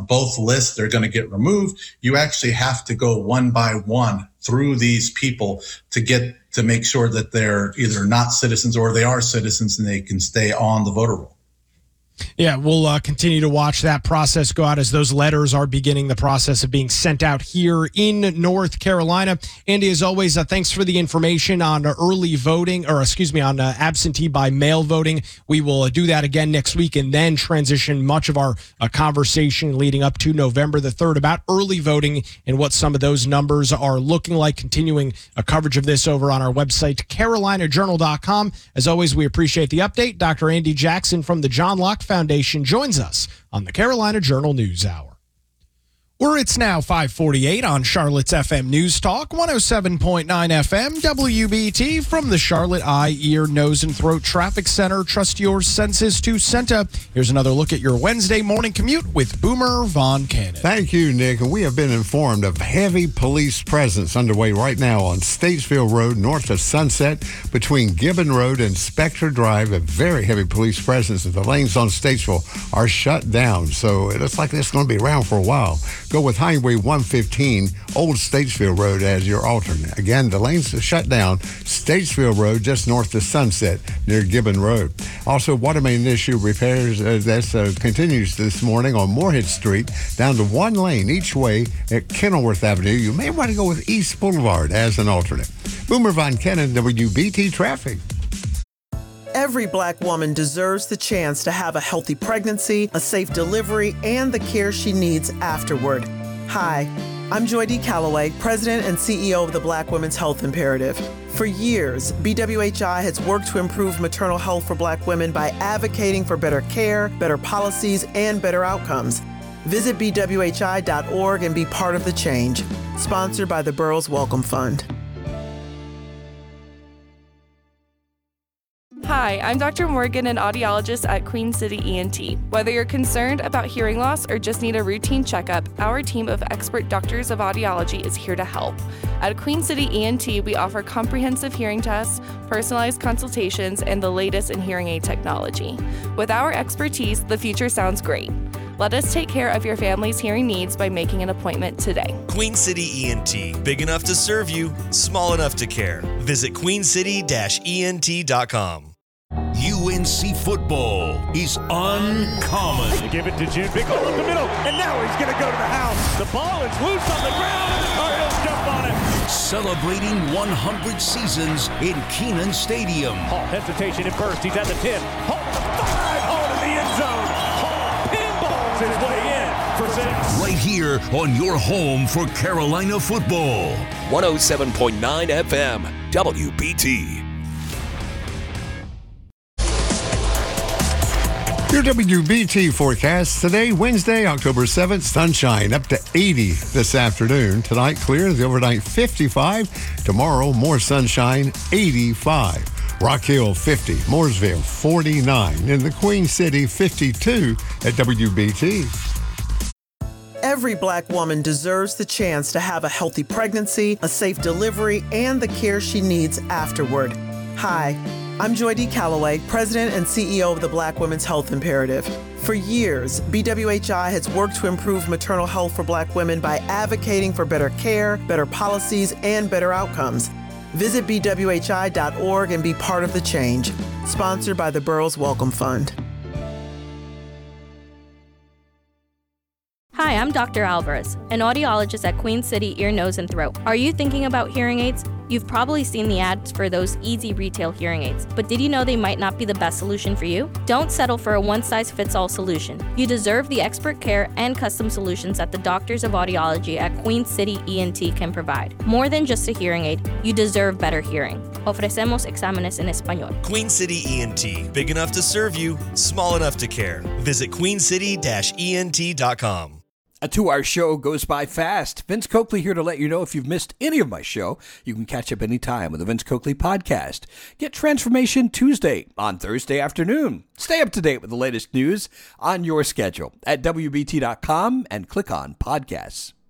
both lists, they're going to get removed. You actually have to go one by one through these people to make sure that they're either not citizens or they are citizens and they can stay on the voter roll. Yeah, we'll continue to watch that process go out as those letters are beginning the process of being sent out here in North Carolina. Andy, as always, thanks for the information on early voting, on absentee by mail voting. We will do that again next week and then transition much of our conversation leading up to November the 3rd about early voting and what some of those numbers are looking like. Continuing coverage of this over on our website, carolinajournal.com. As always, we appreciate the update. Dr. Andy Jackson from the John Locke Foundation joins us on the Carolina Journal News Hour. Where it's now 5:48 on Charlotte's FM News Talk, 107.9 FM, WBT from the Charlotte Eye, Ear, Nose, and Throat Traffic Center. Trust your senses to Senta. Here's another look at your Wednesday morning commute with Boomer Von Cannon. Thank you, Nick. And we have been informed of heavy police presence underway right now on Statesville Road, north of Sunset, between Gibbon Road and Spectre Drive. A very heavy police presence. The lanes on Statesville are shut down, so it looks like it's going to be around for a while. Go with Highway 115, Old Statesville Road as your alternate. Again, the lanes are shut down. Statesville Road, just north of Sunset, near Gibbon Road. Also, water main issue repairs that continues this morning on Moorhead Street, down to one lane each way at Kenilworth Avenue. You may want to go with East Boulevard as an alternate. Boomer Von Cannon, WBT Traffic. Every Black woman deserves the chance to have a healthy pregnancy, a safe delivery, and the care she needs afterward. Hi, I'm Joy D. Calloway, President and CEO of the Black Women's Health Imperative. For years, BWHI has worked to improve maternal health for Black women by advocating for better care, better policies, and better outcomes. Visit bwhi.org and be part of the change. Sponsored by the Burroughs Welcome Fund. Hi, I'm Dr. Morgan, an audiologist at Queen City ENT. Whether you're concerned about hearing loss or just need a routine checkup, our team of expert doctors of audiology is here to help. At Queen City ENT, we offer comprehensive hearing tests, personalized consultations, and the latest in hearing aid technology. With our expertise, the future sounds great. Let us take care of your family's hearing needs by making an appointment today. Queen City ENT, big enough to serve you, small enough to care. Visit queencity-ent.com. UNC football is uncommon. They give it to June, big hole up the middle, and now he's going to go to the house. The ball is loose on the ground, and the Tar Heels jump on it. Celebrating 100 seasons in Kenan Stadium. Hall hesitation at first, he's at the 10. Hall to the 5, Hall to the end zone. Hall pinballs his way in for 6. Right here on your home for Carolina football. 107.9 FM, WBT. Your WBT forecast today, Wednesday, October 7th, sunshine up to 80 this afternoon. Tonight, clear, the overnight 55. Tomorrow, more sunshine, 85. Rock Hill, 50. Mooresville, 49. In the Queen City, 52 at WBT. Every Black woman deserves the chance to have a healthy pregnancy, a safe delivery, and the care she needs afterward. Hi, I'm Joy D. Calloway, President and CEO of the Black Women's Health Imperative. For years, BWHI has worked to improve maternal health for Black women by advocating for better care, better policies, and better outcomes. Visit bwhi.org and be part of the change. Sponsored by the Burroughs Welcome Fund. Hi, I'm Dr. Alvarez, an audiologist at Queen City Ear, Nose, and Throat. Are you thinking about hearing aids? You've probably seen the ads for those easy retail hearing aids, but did you know they might not be the best solution for you? Don't settle for a one-size-fits-all solution. You deserve the expert care and custom solutions that the doctors of audiology at Queen City ENT can provide. More than just a hearing aid, you deserve better hearing. Ofrecemos exámenes en español. Queen City ENT, big enough to serve you, small enough to care. Visit queencity-ent.com. A 2-hour show goes by fast. Vince Coakley here to let you know if you've missed any of my show, you can catch up anytime with the Vince Coakley podcast. Get Transformation Tuesday on Thursday afternoon. Stay up to date with the latest news on your schedule at WBT.com and click on podcasts.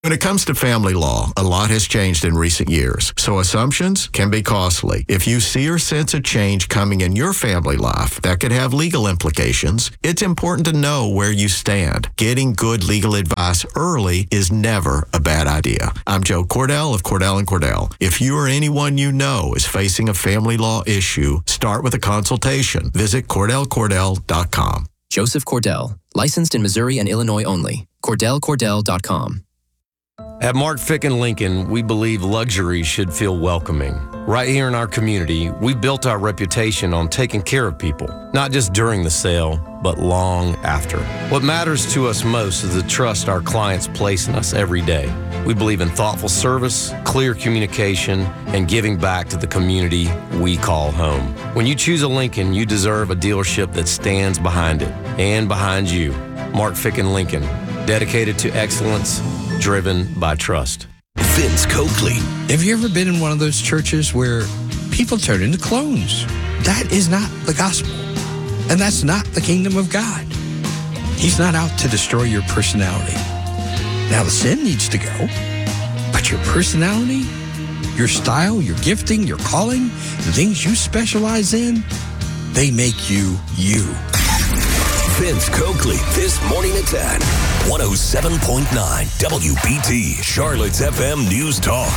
When it comes to family law, a lot has changed in recent years, so assumptions can be costly. If you see or sense a change coming in your family life that could have legal implications, it's important to know where you stand. Getting good legal advice early is never a bad idea. I'm Joe Cordell of Cordell & Cordell. If you or anyone you know is facing a family law issue, start with a consultation. Visit CordellCordell.com. Joseph Cordell, licensed in Missouri and Illinois only. CordellCordell.com. At Mark Ficken Lincoln, we believe luxury should feel welcoming. Right here in our community, we built our reputation on taking care of people, not just during the sale, but long after. What matters to us most is the trust our clients place in us every day. We believe in thoughtful service, clear communication, and giving back to the community we call home. When you choose a Lincoln, you deserve a dealership that stands behind it and behind you. Mark Ficken Lincoln, dedicated to excellence, driven by trust. Vince Coakley. Have you ever been in one of those churches where people turn into clones? That is not the gospel. And that's not the kingdom of God. He's not out to destroy your personality. Now the sin needs to go, but your personality, your style, your gifting, your calling, the things you specialize in, they make you you. Vince Coakley, this morning at 10, 107.9 WBT, Charlotte's FM News Talk.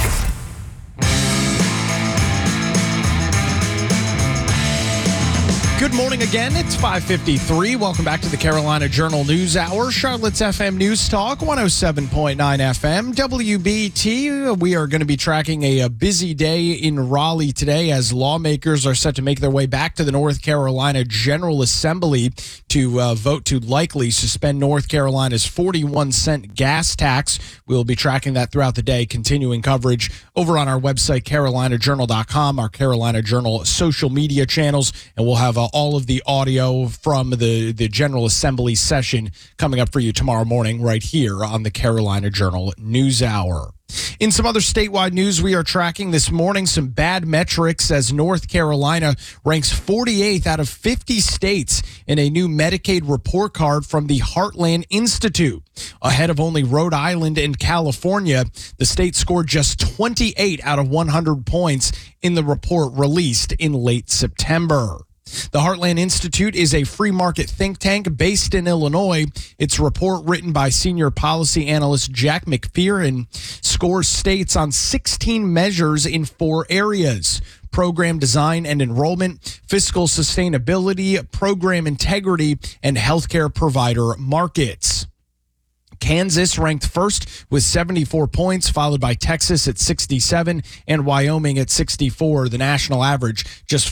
Good morning again. It's 5:53. Welcome back to the Carolina Journal News Hour. Charlotte's FM News Talk, 107.9 FM, WBT. We are going to be tracking a busy day in Raleigh today as lawmakers are set to make their way back to the North Carolina General Assembly to vote to likely suspend North Carolina's 41-cent gas tax. We'll be tracking that throughout the day, continuing coverage over on our website, carolinajournal.com, our Carolina Journal social media channels, and we'll have all of the audio from the General Assembly session coming up for you tomorrow morning right here on the Carolina Journal News Hour. In some other statewide news, we are tracking this morning some bad metrics as North Carolina ranks 48th out of 50 states in a new Medicaid report card from the Heartland Institute. Ahead of only Rhode Island and California, the state scored just 28 out of 100 points in the report released in late September. The Heartland Institute is a free market think tank based in Illinois. Its report, written by senior policy analyst Jack McPherson, scores states on 16 measures in 4 areas: program design and enrollment, fiscal sustainability, program integrity, and healthcare provider markets. Kansas ranked first with 74 points, followed by Texas at 67 and Wyoming at 64. The national average just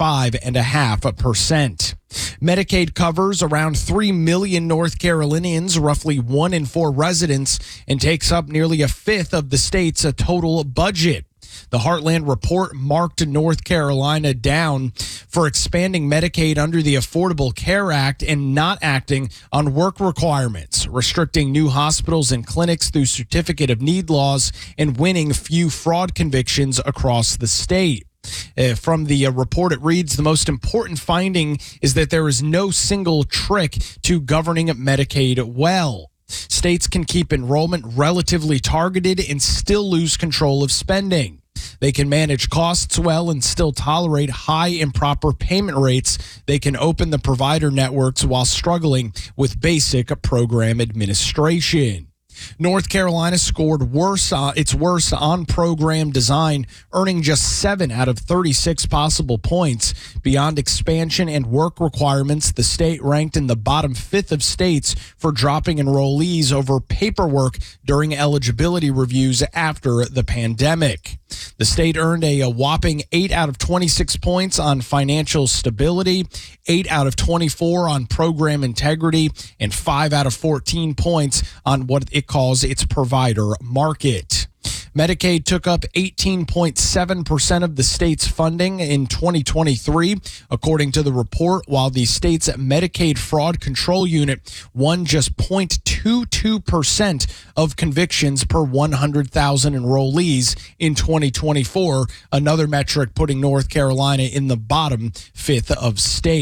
45.5%. Medicaid covers around 3 million North Carolinians, roughly 1 in 4 residents, and takes up nearly a fifth of the state's total budget. The Heartland report marked North Carolina down for expanding Medicaid under the Affordable Care Act and not acting on work requirements, restricting new hospitals and clinics through certificate of need laws, and winning few fraud convictions across the state. From the report, it reads, the most important finding is that there is no single trick to governing Medicaid well. States can keep enrollment relatively targeted and still lose control of spending. They can manage costs well and still tolerate high improper payment rates. They can open the provider networks while struggling with basic program administration. North Carolina scored its worst on program design, earning just 7 out of 36 possible points. Beyond expansion and work requirements, the state ranked in the bottom 5th of states for dropping enrollees over paperwork during eligibility reviews after the pandemic. The state earned a whopping 8 out of 26 points on financial stability, 8 out of 24 on program integrity, and 5 out of 14 points on what it calls its provider market. Medicaid took up 18.7% of the state's funding in 2023, according to the report, while the state's Medicaid Fraud Control Unit won just 0.22% of convictions per 100,000 enrollees in 2024, another metric putting North Carolina in the bottom 5th of states.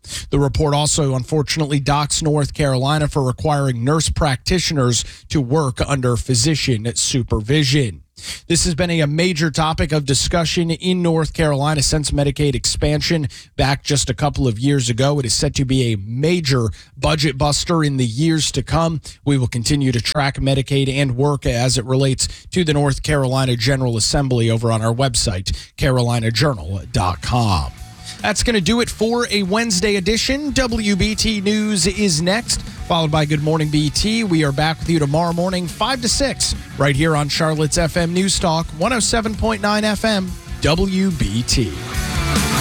The report also, unfortunately, docks North Carolina for requiring nurse practitioners to work under physician supervision. This has been a major topic of discussion in North Carolina since Medicaid expansion back just a couple of years ago. It is set to be a major budget buster in the years to come. We will continue to track Medicaid and work as it relates to the North Carolina General Assembly over on our website, carolinajournal.com. That's going to do it for a Wednesday edition. WBT News is next, followed by Good Morning BT. We are back with you tomorrow morning, 5 to 6, right here on Charlotte's FM News Talk, 107.9 FM, WBT.